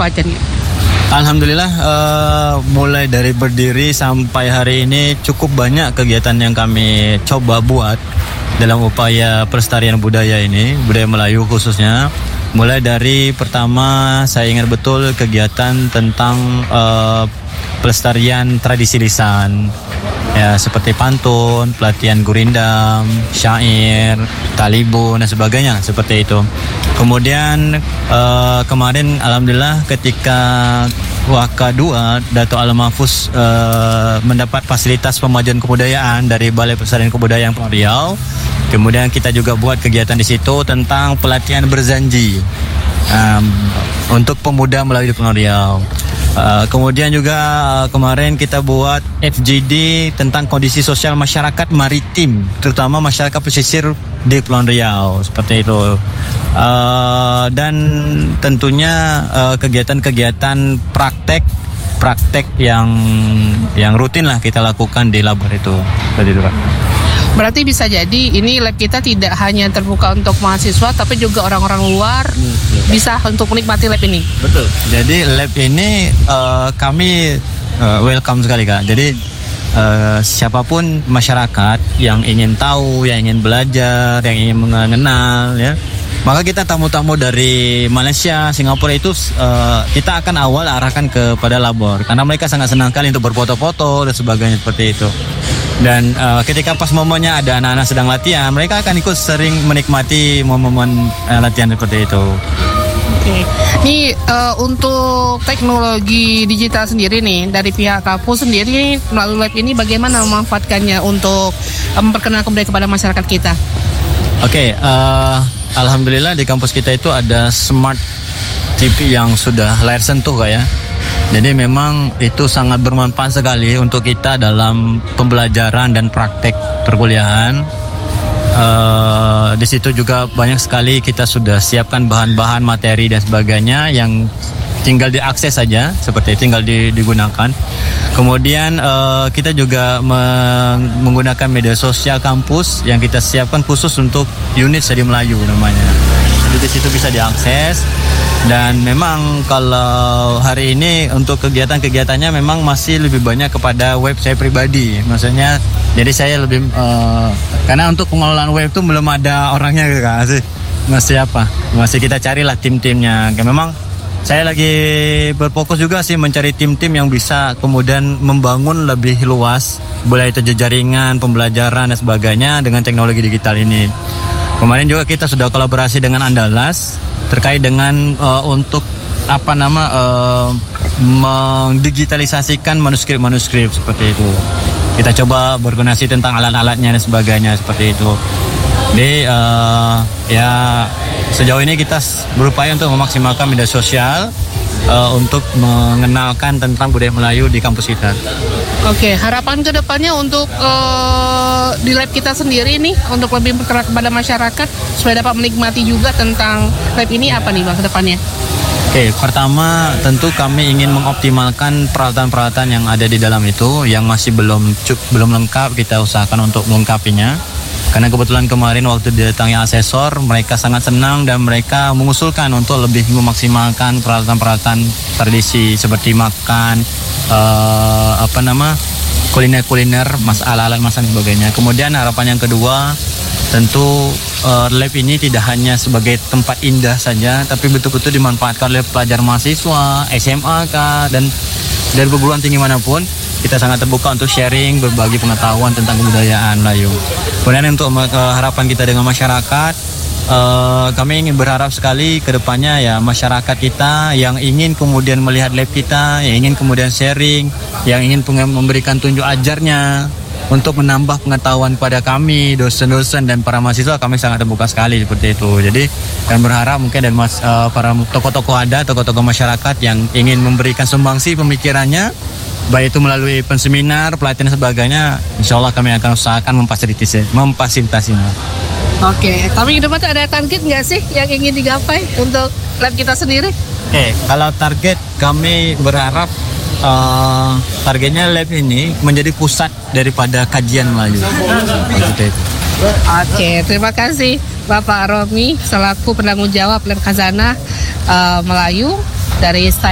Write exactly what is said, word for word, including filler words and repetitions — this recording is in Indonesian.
apa aja nih? Alhamdulillah, uh, mulai dari berdiri sampai hari ini cukup banyak kegiatan yang kami coba buat dalam upaya pelestarian budaya ini, budaya Melayu khususnya. Mulai dari pertama saya ingat betul kegiatan tentang uh, pelestarian tradisi lisan, ya seperti pantun, pelatihan gurindam, syair, talibun dan sebagainya seperti itu. Kemudian uh, kemarin alhamdulillah ketika Waka dua Dato' Al-Mahfuz uh, mendapat fasilitas pemajuan kebudayaan dari Balai Pelestarian Kebudayaan Pulau Riau. Kemudian kita juga buat kegiatan di situ tentang pelatihan berzanji um, untuk pemuda Melayu di Pulau Riau. Uh, kemudian juga uh, kemarin kita buat F G D tentang kondisi sosial masyarakat maritim, terutama masyarakat pesisir di Pulau Riau, seperti itu. Uh, dan tentunya uh, kegiatan-kegiatan praktek praktek yang yang rutin lah kita lakukan di labor itu, seperti itu, Pak. Berarti bisa jadi ini lab kita tidak hanya terbuka untuk mahasiswa, tapi juga orang-orang luar hmm, bisa untuk menikmati lab ini. Betul. Jadi lab ini uh, kami uh, welcome sekali, Kak. Jadi uh, siapapun masyarakat yang ingin tahu, yang ingin belajar, yang ingin mengenal, ya. Maka kita tamu-tamu dari Malaysia, Singapura itu uh, kita akan awal arahkan kepada labor, karena mereka sangat senang sekali untuk berfoto-foto dan sebagainya seperti itu. Dan uh, ketika pas momennya ada anak-anak sedang latihan, mereka akan ikut sering menikmati momen-momen uh, latihan seperti itu. Oke, ini uh, untuk teknologi digital sendiri nih dari pihak kampus sendiri melalui lab ini bagaimana memanfaatkannya untuk uh, memperkenalkan budaya kepada masyarakat kita? Oke, okay, uh, alhamdulillah di kampus kita itu ada smart T V yang sudah layar sentuh, Kak, ya. Jadi memang itu sangat bermanfaat sekali untuk kita dalam pembelajaran dan praktek perkuliahan. Uh, di situ juga banyak sekali kita sudah siapkan bahan-bahan materi dan sebagainya yang tinggal diakses saja, seperti tinggal digunakan. Kemudian uh, kita juga meng- menggunakan media sosial kampus yang kita siapkan khusus untuk unit Stadium Melayu namanya. Jadi di situ bisa diakses. Dan memang kalau hari ini untuk kegiatan-kegiatannya memang masih lebih banyak kepada web saya pribadi. Maksudnya jadi saya lebih uh, karena untuk pengelolaan web itu belum ada orangnya, Kak, sih. Masih apa? Masih kita carilah tim-timnya. Memang saya lagi berfokus juga sih mencari tim-tim yang bisa kemudian membangun lebih luas, mulai itu jaringan, pembelajaran dan sebagainya dengan teknologi digital ini. Kemarin juga kita sudah kolaborasi dengan Andalas terkait dengan uh, untuk apa nama uh, mendigitalisasikan manuskrip-manuskrip seperti itu. Kita coba berkoordinasi tentang alat-alatnya dan sebagainya seperti itu. Jadi uh, ya sejauh ini kita berupaya untuk memaksimalkan media sosial uh, untuk mengenalkan tentang budaya Melayu di kampus kita. Oke, harapan kedepannya untuk uh, di lab kita sendiri nih untuk lebih bergerak kepada masyarakat supaya dapat menikmati juga tentang lab ini apa nih Bang kedepannya? Oke, pertama tentu kami ingin mengoptimalkan peralatan-peralatan yang ada di dalam itu yang masih belum cuk, belum lengkap, kita usahakan untuk melengkapinya. Karena kebetulan kemarin waktu didatangi asesor, mereka sangat senang dan mereka mengusulkan untuk lebih memaksimalkan peralatan-peralatan tradisi seperti makan, uh, apa nama, kuliner-kuliner, mas alat-alat masak dan sebagainya. Kemudian harapan yang kedua, tentu uh, lab ini tidak hanya sebagai tempat indah saja, tapi betul-betul dimanfaatkan oleh pelajar mahasiswa, S M A kah, dan dari perguruan tinggi manapun. Kita sangat terbuka untuk sharing, berbagi pengetahuan tentang kebudayaan Melayu. Kemudian untuk uh, harapan kita dengan masyarakat, uh, kami ingin berharap sekali ke depannya ya masyarakat kita yang ingin kemudian melihat lab kita, yang ingin kemudian sharing, yang ingin memberikan tunjuk ajarnya untuk menambah pengetahuan kepada kami, dosen-dosen dan para mahasiswa, kami sangat terbuka sekali seperti itu. Jadi kami berharap mungkin dari mas, uh, para tokoh-tokoh ada, tokoh-tokoh masyarakat yang ingin memberikan sumbangsi pemikirannya, baik itu melalui penseminar, pelatihan dan sebagainya, insya Allah kami akan usahakan memfasilitasi, memfasilitasinya. Oke, tapi ke depan ada target nggak sih yang ingin digapai untuk lab kita sendiri? Oke, kalau target kami berharap uh, targetnya lab ini menjadi pusat daripada kajian Melayu. Oke, terima kasih Bapak Romi selaku penanggung jawab lab Khazanah uh, Melayu dari